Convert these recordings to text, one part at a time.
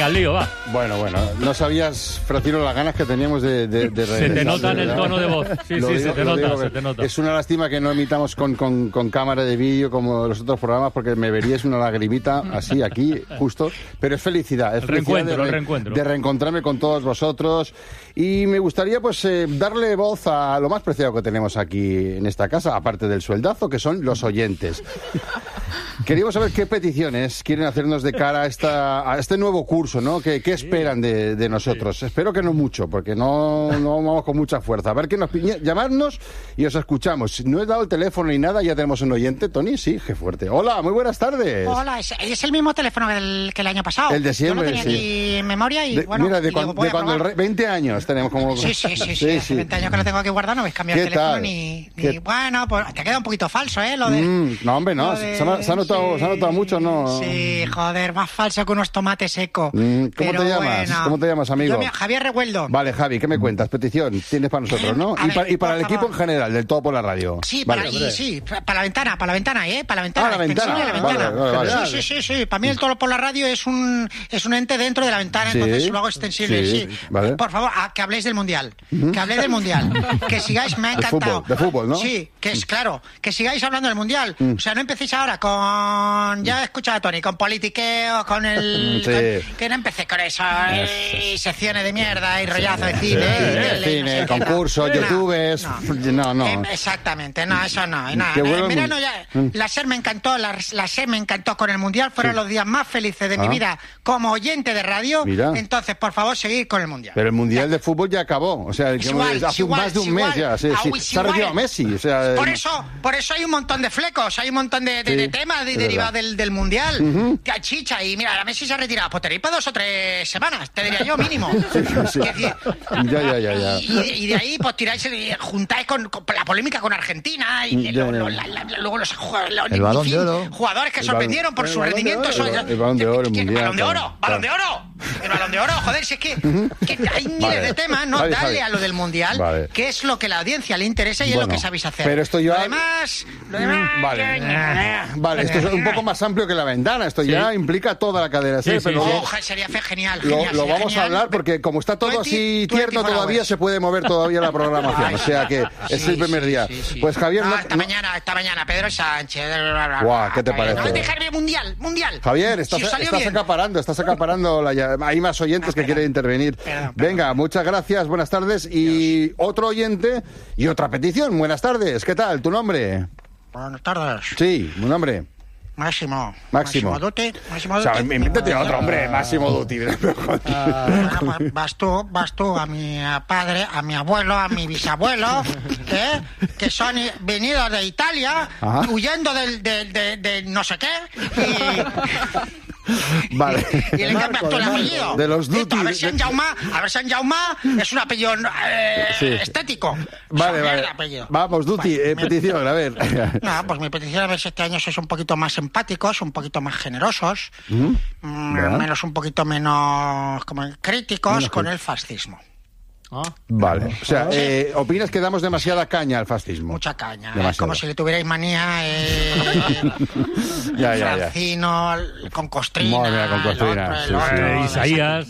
Venga, al lío, va. Bueno, no sabías, Francino, las ganas que teníamos de regresar. Se te nota en el tono de voz. Sí, se te nota. Es una lástima que no emitamos con cámara de vídeo como los otros programas, porque me veríais una lagrimita así, aquí, justo. Pero es felicidad. Es felicidad de reencontrarme con todos vosotros. Y me gustaría, pues, darle voz a lo más preciado que tenemos aquí en esta casa, aparte del sueldazo, que son los oyentes. Queríamos saber qué peticiones quieren hacernos de cara a este nuevo curso, ¿no? ¿Qué esperan de nosotros? Espero que no mucho, porque no vamos con mucha fuerza. A ver, llamadnos y os escuchamos. No he dado el teléfono ni nada, ya tenemos un oyente. Tony, sí, qué fuerte. Hola, muy buenas tardes. Hola, es el mismo teléfono que el año pasado. El de siempre, yo lo tenía aquí en memoria y bueno... Mira, de cuando 20 años tenemos como... Sí, hace 20 años que lo tengo aquí guardado, no habéis cambiado el teléfono ni... Bueno, pues te queda un poquito falso, ¿eh? Lo de... No, hombre, no. Se ha notado mucho, ¿no? Sí, joder, más falso que unos tomates secos. ¿Cómo te llamas? Bueno. ¿Cómo te llamas, amigo? Javier Revueldo. Vale, Javi, ¿qué me cuentas? Petición tienes para nosotros, ¿no? Y para el equipo en general, del Todo por la Radio. Sí, vale. para la ventana, ¿eh? Para la ventana. La ventana. Vale. Sí. Para mí el Todo por la Radio es un ente dentro de la ventana, entonces lo hago extensible. Sí. Vale. Por favor, que habléis del Mundial. Que habléis del Mundial. Que sigáis, me ha encantado. De fútbol, ¿no? Sí, que sigáis hablando del Mundial. O sea, no empecéis ahora con... Ya he escuchado a Tony, con politiqueo, con el... que no empecé con eso. Y secciones de mierda, y rollazo de cine. Concursos, youtubers... No. Exactamente, eso no. En verano ya... La SER me encantó, con el Mundial. Fueron los días más felices de mi vida como oyente de radio. Mira. Entonces, por favor, seguid con el Mundial. Pero el Mundial de fútbol ya acabó. O sea, hace más de un mes ya. Se ha retirado Messi. O sea, por eso hay un montón de flecos, hay un montón de temas derivados del Mundial. Que chicha, y mira, la Messi se ha retirado. Pues tenéis para 2 o 3 semanas, te diría yo, mínimo. Sí. Ya. Y de ahí, pues tiráis, juntáis con la polémica con Argentina y luego los el Balón de Oro. Jugadores que sorprendieron por su rendimiento. El Balón de Oro, el Mundial. Balón de Oro, joder, si es que hay miles de temas, ¿no? Dale a lo del Mundial, que es lo que a la audiencia le interesa y es lo que sabéis hacer. Pero esto ya... Lo demás... Vale, esto es un poco más amplio que la ventana. Esto ya implica toda la cadena. Sería genial. Lo vamos a hablar porque como está todo así tierno todavía, se puede mover todavía la programación. O sea que es el primer día. Pues Javier... Esta mañana, Pedro Sánchez... Guau, ¿qué te parece? No dejarme Mundial. Javier, estás acaparando. Hay más oyentes que quieren intervenir. Venga, muchas gracias, buenas tardes. Y otro oyente y otra petición. Buenas tardes, ¿qué tal? ¿Tu nombre? Buenas tardes. Sí, ¿un nombre? Máximo Dutti. O sea, invéntate otro, hombre, Máximo Dutti. Bueno, pues vas tú, a mi padre, a mi abuelo, a mi bisabuelo, que son venidos de Italia, huyendo de no sé qué, Vale. Y le cambias todo el apellido. De los Dutti. A ver si en Jaume es un apellido estético. Vale. Vamos, Dutti, petición, a ver. No, pues mi petición a ver si este año sois un poquito más empáticos, un poquito más generosos, un poquito menos críticos con el fascismo. Vale, o sea, ¿opinas que damos demasiada caña al fascismo? Mucha caña, como si le tuvierais manía Francino, con Costrina, Isaías,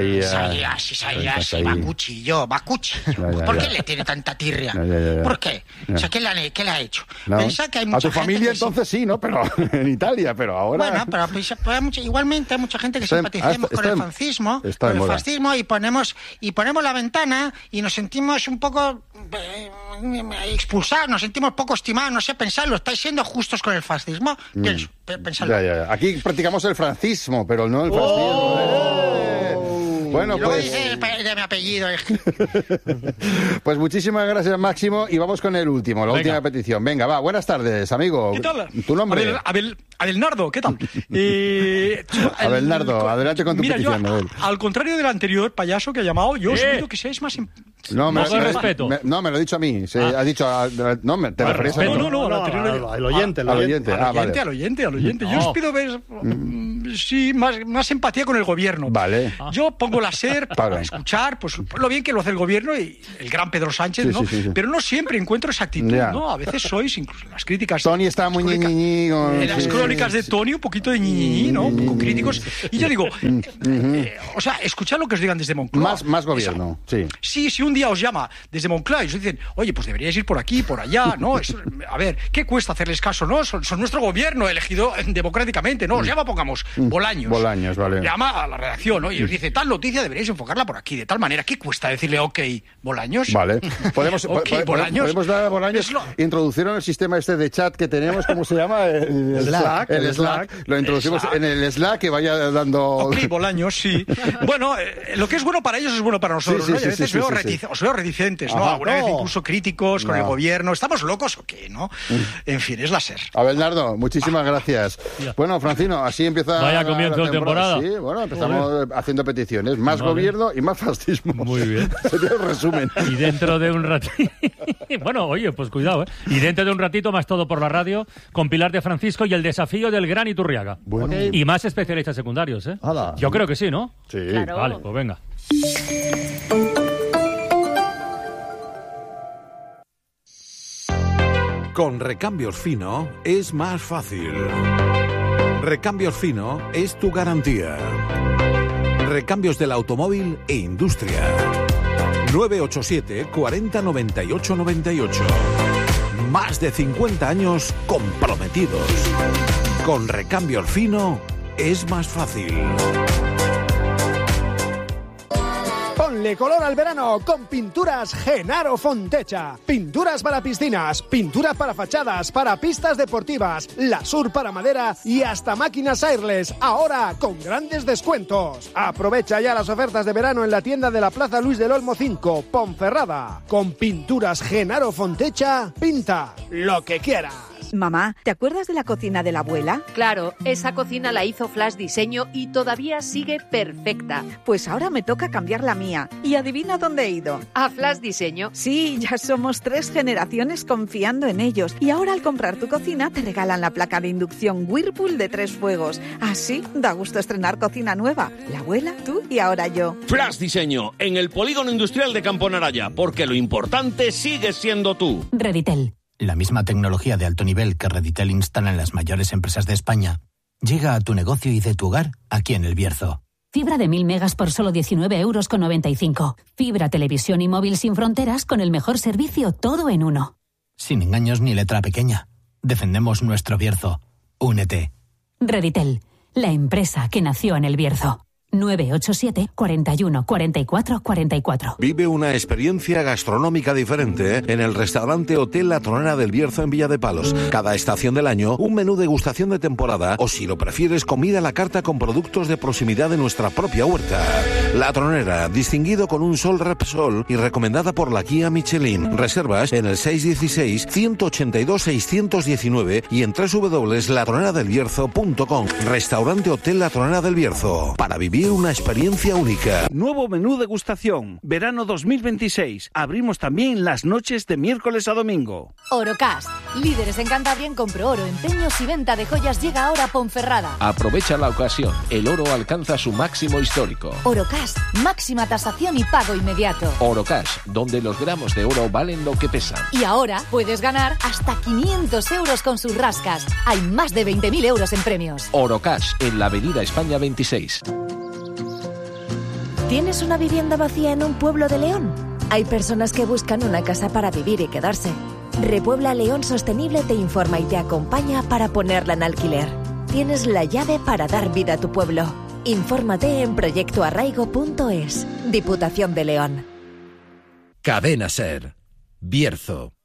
va cuchillo. ¿Por qué le tiene tanta tirria? ¿Por qué? O sea, ¿qué le ha hecho? Piensa que hay mucha a tu familia entonces sí, ¿no? Pero en Italia, pero ahora... Bueno, pero igualmente hay mucha gente que simpaticemos con el fascismo, y ponemos la ventana y nos sentimos un poco expulsados, nos sentimos poco estimados, no sé, pensadlo, ¿estáis siendo justos con el fascismo? Pensadlo. Ya. Aquí practicamos el francismo, pero no el fascismo. Bueno, y luego dice de mi apellido. Pues muchísimas gracias, Máximo, y vamos con el último, última petición. Venga, va, buenas tardes, amigo. ¿Qué tal? ¿Tu nombre? Abelnardo, ¿qué tal? Abelnardo, adelante con tu petición. Yo, al contrario del anterior payaso que ha llamado, yo os pido que seáis más... No, me lo he dicho a mí. Ha dicho... ¿te referías a mí? No, al oyente. Al oyente. Al oyente. Yo os pido ver... sí, más empatía con el gobierno. Vale. Yo pongo la SER para escuchar, pues lo bien que lo hace el gobierno y el gran Pedro Sánchez, ¿no? Sí. Pero no siempre encuentro esa actitud, ¿no? A veces sois, incluso en las críticas... Tony está muy ñiñiñi. En las crónicas de Tony, un poquito de ñiñiñi, ¿no? Un poco críticos. Y yo digo, o sea, escuchad lo que os digan desde Moncloa. Más gobierno, sí. Sí, si un día os llama desde Moncloa y os dicen, oye, pues deberíais ir por aquí, por allá, ¿no? A ver, ¿qué cuesta hacerles caso, no? Son nuestro gobierno elegido democráticamente, ¿no? Os llama, pongamos, Bolaños. Bolaños, vale. Llama a la redacción, ¿no? Y os dice, tal noticia deberíais enfocarla por aquí, de tal manera. ¿Qué cuesta decirle, ok, Bolaños? Vale. Podemos dar a Bolaños, introducieron el sistema este de chat que tenemos, ¿cómo se llama? El Slack. Lo introducimos en el Slack, que vaya dando... Ok, Bolaños, sí. Bueno, lo que es bueno para ellos es bueno para nosotros, ¿no? Y a veces os veo reticentes, ¿no? Alguna vez incluso críticos con el gobierno. ¿Estamos locos o qué, no? En fin, es la SER. Abelardo, muchísimas gracias. Bueno, Francino, así empieza... Vaya comienzo de temporada. Sí, bueno, empezamos haciendo peticiones. Más gobierno y más fascismo. Muy bien. Sería el resumen. Y dentro de un ratito... Bueno, oye, pues cuidado, ¿eh? Y dentro de un ratito, más todo por la radio, con Pilar de Francisco y el desafío del Gran Iturriaga. Bueno. Y más especialistas secundarios, ¿eh? Hala. Yo creo que sí, ¿no? Sí. Claro. Vale, pues venga. Con Recambios Fino es más fácil. Recambios Fino es tu garantía. Recambios del automóvil e industria. 987 40 98 98. Más de 50 años comprometidos. Con Recambios Fino es más fácil. Ponle color al verano con Pinturas Genaro Fontecha. Pinturas para piscinas, pintura para fachadas, para pistas deportivas, lasur para madera y hasta máquinas airless. Ahora con grandes descuentos. Aprovecha ya las ofertas de verano en la tienda de la Plaza Luis del Olmo 5, Ponferrada. Con Pinturas Genaro Fontecha, pinta lo que quieras. Mamá, ¿te acuerdas de la cocina de la abuela? Claro, esa cocina la hizo Flash Diseño y todavía sigue perfecta. Pues ahora me toca cambiar la mía. ¿Y adivina dónde he ido? ¿A Flash Diseño? Sí, ya somos 3 generaciones confiando en ellos. Y ahora al comprar tu cocina te regalan la placa de inducción Whirlpool de 3 fuegos. Así da gusto estrenar cocina nueva. La abuela, tú y ahora yo. Flash Diseño, en el Polígono Industrial de Campo Naraya, porque lo importante sigue siendo tú. Reditel. La misma tecnología de alto nivel que Reditel instala en las mayores empresas de España llega a tu negocio y de tu hogar aquí en El Bierzo. Fibra de 1000 megas por solo 19,95 €. Fibra, televisión y móvil sin fronteras con el mejor servicio todo en uno. Sin engaños ni letra pequeña. Defendemos nuestro Bierzo. Únete. Reditel, la empresa que nació en El Bierzo. 987 41 44 44. Vive una experiencia gastronómica diferente en el restaurante Hotel La Tronera del Bierzo en Villa de Palos. Cada estación del año, un menú degustación de temporada o, si lo prefieres, comida a la carta con productos de proximidad de nuestra propia huerta. La Tronera, distinguido con un Sol Repsol y recomendada por la guía Michelin. Reservas en el 616-182-619 y en www.latroneradelbierzo.com. Restaurante Hotel La Tronera del Bierzo. Para vivir una experiencia única. Nuevo menú degustación, verano 2026. Abrimos también las noches de miércoles a domingo. Orocash, líderes en Cantabria en compro oro, empeños y venta de joyas, llega ahora a Ponferrada. Aprovecha la ocasión, el oro alcanza su máximo histórico. Orocash, máxima tasación y pago inmediato. Orocash, donde los gramos de oro valen lo que pesan. Y ahora puedes ganar hasta 500 € con sus rascas. Hay más de 20.000 € en premios. Orocash, en la Avenida España 26. ¿Tienes una vivienda vacía en un pueblo de León? Hay personas que buscan una casa para vivir y quedarse. Repuebla León Sostenible te informa y te acompaña para ponerla en alquiler. Tienes la llave para dar vida a tu pueblo. Infórmate en proyectoarraigo.es. Diputación de León. Cadena Ser. Bierzo.